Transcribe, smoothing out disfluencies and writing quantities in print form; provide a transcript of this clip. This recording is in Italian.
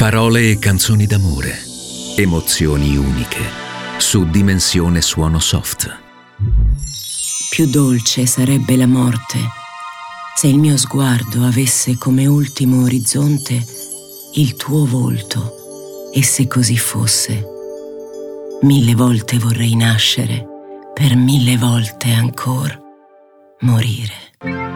Parole e canzoni d'amore, emozioni uniche, su Dimensione Suono Soft. Più dolce sarebbe la morte se il mio sguardo avesse come ultimo orizzonte il tuo volto, e se così fosse, 1000 volte vorrei nascere, per 1000 volte ancora morire.